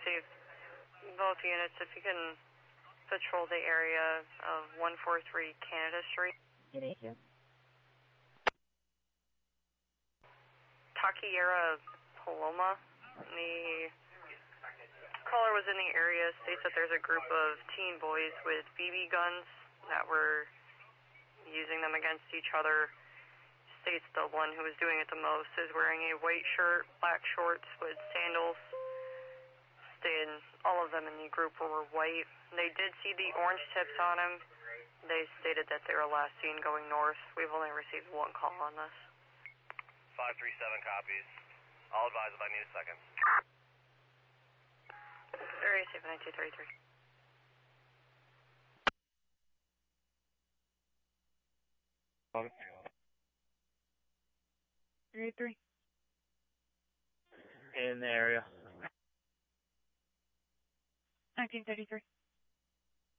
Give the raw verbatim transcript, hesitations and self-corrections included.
received. Both units, if you can patrol the area of one forty-three Canada Street. Thank you. Taquillera Paloma. The caller was in the area, states that there's a group of teen boys with B B guns that were using them against each other. States the one who was doing it the most is wearing a white shirt, black shorts with sandals. Stated all of them in the group were white. They did see the orange tips on him. They stated that they were last seen going north. We've only received one call on this. five three seven copies. I'll advise if I need a second. Area seven nine two three three. three eight three. In the area. nineteen thirty-three.